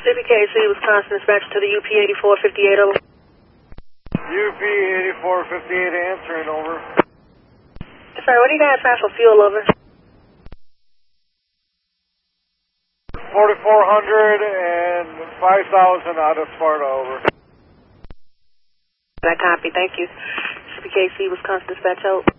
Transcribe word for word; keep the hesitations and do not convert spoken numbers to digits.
C B K C, Wisconsin dispatch to the U P eighty-four fifty-eight, over. U P eighty-four fifty-eight answering, over. Sorry, what do you guys have for fuel, over? forty-four hundred and five thousand out of Sparta, over. I copy, thank you. C B K C, Wisconsin dispatch, out.